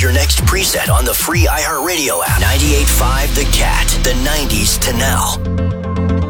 your next preset on the free iHeartRadio app. 98.5 The Cat, the 90s to now.